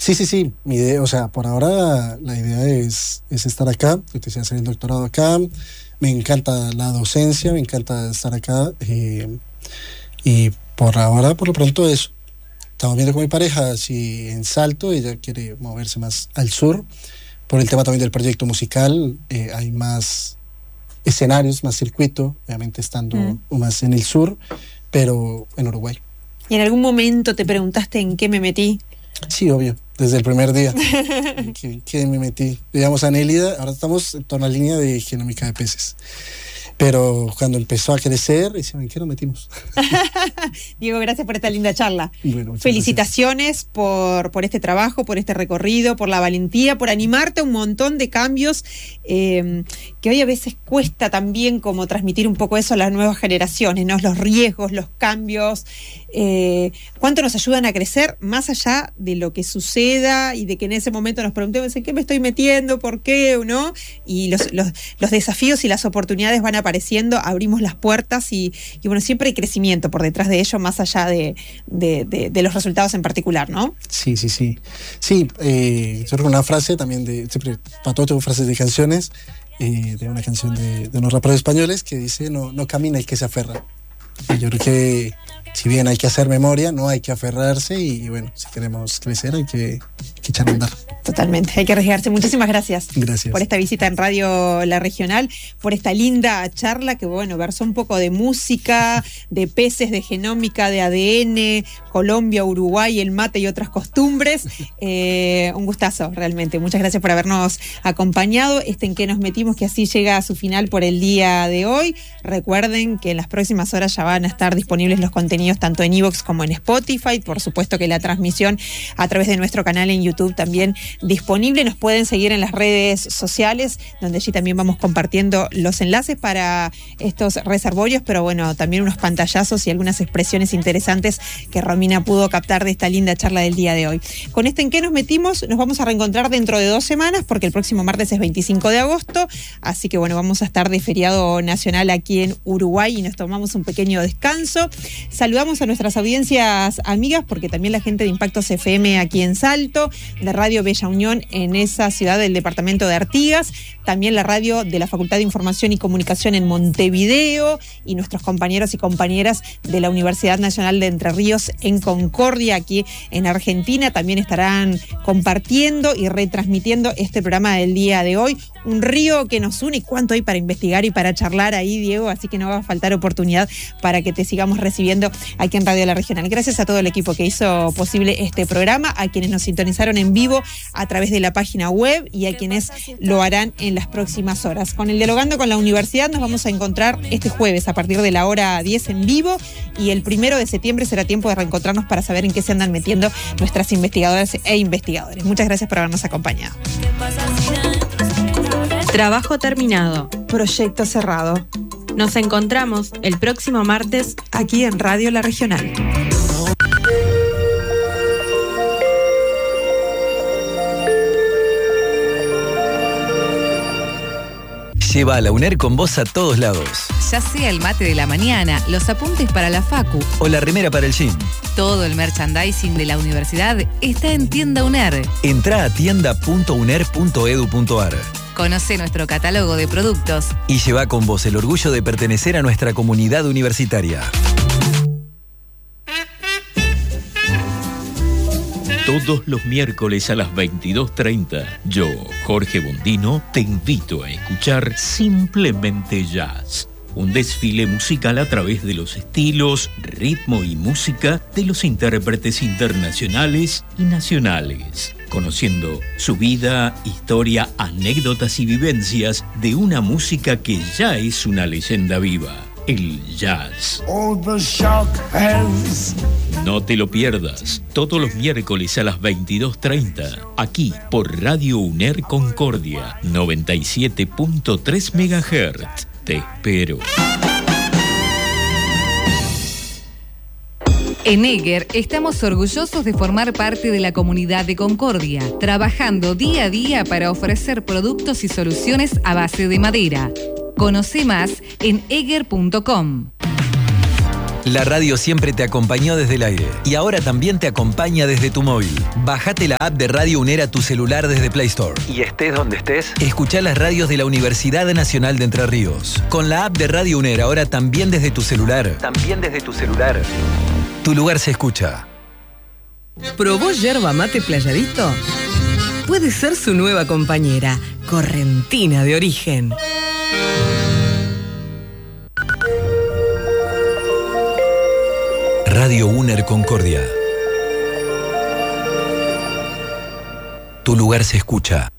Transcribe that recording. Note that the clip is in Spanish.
Sí. Mi idea, o sea, por ahora la idea es estar acá. Yo estoy haciendo el doctorado acá. Me encanta la docencia, me encanta estar acá. Y por ahora, por lo pronto, eso. Estamos viendo con mi pareja si en Salto ella quiere moverse más al sur. Por el tema también del proyecto musical, hay más escenarios, más circuito, obviamente estando más en el sur, pero en Uruguay. ¿Y en algún momento te preguntaste en qué me metí? Sí, obvio, desde el primer día. ¿Qué me metí? Digamos, Anélida, ahora estamos en toda la línea de genómica de peces. Pero cuando empezó a crecer, decían, ¿en qué nos metimos? Diego, gracias por esta linda charla. Bueno, felicitaciones por este trabajo, por este recorrido, por la valentía, por animarte a un montón de cambios que hoy a veces cuesta también como transmitir un poco eso a las nuevas generaciones, ¿no? Los riesgos, los cambios, cuánto nos ayudan a crecer más allá de lo que suceda y de que en ese momento nos preguntemos ¿en qué me estoy metiendo? ¿Por qué? ¿No? Y los desafíos y las oportunidades van apareciendo, abrimos las puertas y bueno, siempre hay crecimiento por detrás de ello, más allá de los resultados en particular, ¿no? Sí. Sí, yo creo que una frase también siempre, para todo tengo frases de canciones, de una canción de unos raperos españoles que dice, no camina el que se aferra. Y yo creo que si bien hay que hacer memoria, no hay que aferrarse y bueno, si queremos crecer hay que echar a andar. Totalmente, hay que arriesgarse. Muchísimas gracias. Gracias. Por esta visita en Radio La Regional, por esta linda charla que, bueno, versó un poco de música, de peces, de genómica, de ADN, Colombia, Uruguay, el mate y otras costumbres. Un gustazo, realmente. Muchas gracias por habernos acompañado. En qué nos metimos, que así llega a su final por el día de hoy. Recuerden que en las próximas horas ya van a estar disponibles los contenidos tanto en iVoox como en Spotify. Por supuesto que la transmisión a través de nuestro canal en YouTube también disponible. Nos pueden seguir en las redes sociales, donde allí también vamos compartiendo los enlaces para estos reservorios, pero bueno, también unos pantallazos y algunas expresiones interesantes que Romina pudo captar de esta linda charla del día de hoy. Con ¿en qué nos metimos? Nos vamos a reencontrar dentro de 2 semanas, porque el próximo martes es 25 de agosto, así que bueno, vamos a estar de feriado nacional aquí en Uruguay y nos tomamos un pequeño descanso. Saludamos a nuestras audiencias amigas, porque también la gente de Impactos FM aquí en Salto, de Radio Bella Unión en esa ciudad del departamento de Artigas, también la radio de la Facultad de Información y Comunicación en Montevideo y nuestros compañeros y compañeras de la Universidad Nacional de Entre Ríos en Concordia, aquí en Argentina, también estarán compartiendo y retransmitiendo este programa del día de hoy. Un río que nos une y cuánto hay para investigar y para charlar ahí, Diego, así que no va a faltar oportunidad para que te sigamos recibiendo aquí en Radio La Regional. Gracias a todo el equipo que hizo posible este programa, a quienes nos sintonizaron en vivo a través de la página web y a quienes lo harán en las próximas horas. Con el Dialogando con la Universidad nos vamos a encontrar este jueves a partir de la hora 10 en vivo y el 1 de septiembre será tiempo de reencontrarnos para saber en qué se andan metiendo nuestras investigadoras e investigadores. Muchas gracias por habernos acompañado. Trabajo terminado. Proyecto cerrado. Nos encontramos el próximo martes aquí en Radio La Regional. Lleva a la UNER con vos a todos lados. Ya sea el mate de la mañana, los apuntes para la facu o la remera para el gym. Todo el merchandising de la universidad está en Tienda UNER. Entrá a tienda.uner.edu.ar. Conoce nuestro catálogo de productos y lleva con vos el orgullo de pertenecer a nuestra comunidad universitaria. Todos los miércoles a las 22:30, yo, Jorge Bondino, te invito a escuchar Simplemente Jazz. Un desfile musical a través de los estilos, ritmo y música de los intérpretes internacionales y nacionales. Conociendo su vida, historia, anécdotas y vivencias de una música que ya es una leyenda viva. El jazz. No te lo pierdas, todos los miércoles a las 22:30, aquí por Radio UNER Concordia, 97.3 MHz. Te espero. En Eger estamos orgullosos de formar parte de la comunidad de Concordia, trabajando día a día para ofrecer productos y soluciones a base de madera. Conoce más en eger.com. La radio siempre te acompañó desde el aire y ahora también te acompaña desde tu móvil. Bájate la app de Radio UNER a tu celular desde Play Store. Y estés donde estés, escuchá las radios de la Universidad Nacional de Entre Ríos. Con la app de Radio UNER ahora también desde tu celular. Tu lugar se escucha. ¿Probó yerba mate Playadito? Puede ser su nueva compañera, correntina de origen. Radio UNER Concordia. Tu lugar se escucha.